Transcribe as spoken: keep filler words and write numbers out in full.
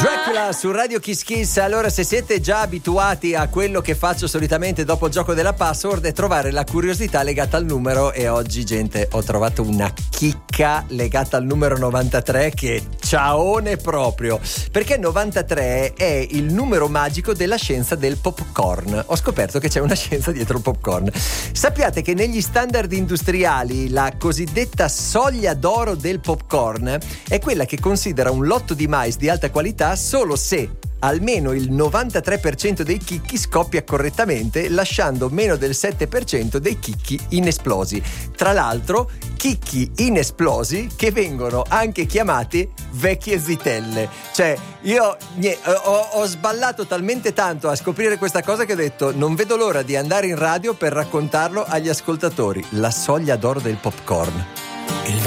Dracula su Radio Kiss Kiss. Allora, se siete già abituati a quello che faccio solitamente dopo il gioco della password, è trovare la curiosità legata al numero. E oggi, gente, ho trovato una chicca legata al numero novantatré che ciaone proprio, perché novantatré è il numero magico della scienza del popcorn. Ho scoperto che c'è una scienza dietro il popcorn. Sappiate che negli standard industriali la cosiddetta soglia d'oro del popcorn è quella che considera un lotto di mais di alta qualità solo se almeno il novantatré per cento dei chicchi scoppia correttamente, lasciando meno del sette per cento dei chicchi inesplosi. Tra l'altro, chicchi inesplosi che vengono anche chiamati vecchie zitelle. Cioè, io nie, ho, ho sballato talmente tanto a scoprire questa cosa che ho detto non vedo l'ora di andare in radio per raccontarlo agli ascoltatori. La soglia d'oro del popcorn.